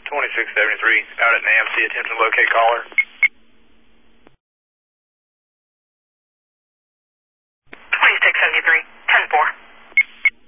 2673, out at NAMC, attempt to locate caller.